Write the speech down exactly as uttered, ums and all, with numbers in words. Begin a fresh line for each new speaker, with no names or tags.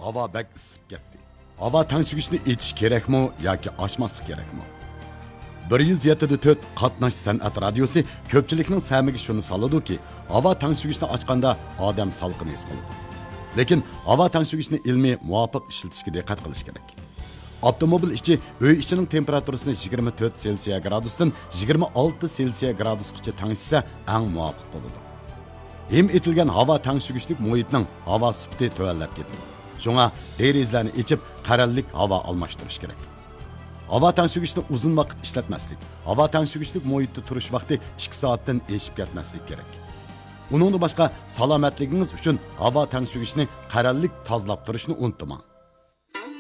havo bak isib ketdi. Havo tangshig'ichni ichish kerakmi yoki ochmaslik kerakmi? bir yuz yetti nuqta to'rt qatnash san'at radiosi ko'pchilikning samiga shuni soladiki, havo tangshig'ichni ochganda odam salqin his qiladi. Lekin havo tangshig'ichni ilmiy muvofiq ishlatishga diqqat qilish kerak. Avtomobil ichi uy ichining temperaturasini yigirma to'rt Selsiya gradusdan yigirma olti Selsiya gradusgacha tangshisa eng muvofiq bo'ladi. Hem etilgan havo tangshig'ichlik muhitning havo sifati tuvallab ketadi. Shunga derizlarni ichib qarallik havo almashtirish kerak. Havo tangshig'ichni uzun vaqt ishlatmaslik, havo tangshig'ichlik muhitda turish vaqti ikki soatdan eshib ketmaslik kerak. Uningdan boshqa salomatligingiz uchun havo tangshig'ichni qarallik tozalab turishni unutmang.